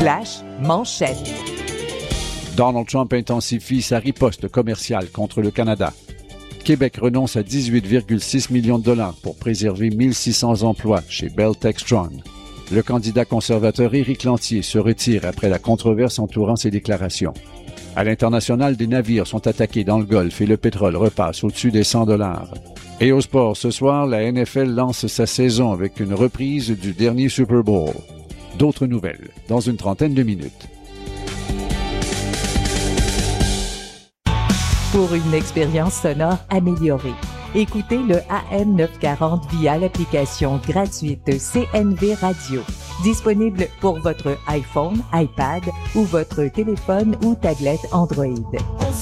Flash manchette. Donald Trump intensifie sa riposte commerciale contre le Canada. Québec renonce à 18,6 millions de dollars pour préserver 1600 emplois chez Bell Textron. Le candidat conservateur Éric Lantier se retire après la controverse entourant ses déclarations. À l'international, des navires sont attaqués dans le Golfe et le pétrole repasse au-dessus des 100 dollars. Et au sport, ce soir, la NFL lance sa saison avec une reprise du dernier Super Bowl. D'autres nouvelles, dans une trentaine de minutes. Pour une expérience sonore améliorée, écoutez le AM 940 via l'application gratuite CNV Radio, disponible pour votre iPhone, iPad ou votre téléphone ou tablette Android.